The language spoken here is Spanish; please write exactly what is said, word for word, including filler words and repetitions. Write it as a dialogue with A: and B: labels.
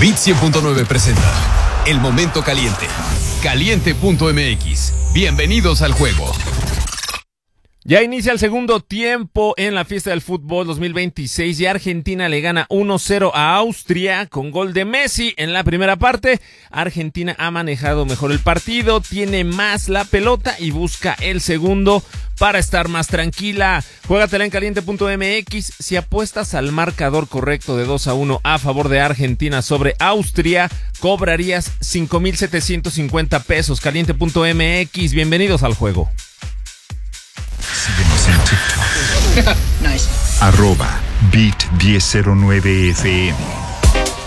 A: Bit cien punto nueve presenta El Momento Caliente. Caliente punto m x. Bienvenidos al juego.
B: Ya inicia el segundo tiempo en la fiesta del fútbol dos mil veintiséis y Argentina le gana uno cero a Austria con gol de Messi en la primera parte. Argentina ha manejado mejor el partido, tiene más la pelota y busca el segundo para estar más tranquila. Juégatela en caliente punto m x. Si apuestas al marcador correcto de dos a uno a favor de Argentina sobre Austria, cobrarías cinco mil setecientos cincuenta pesos. caliente punto m x. Bienvenidos al juego.
C: Síguenos en TikTok.
D: Nice.
C: Arroba Bit diez cero nueve F M.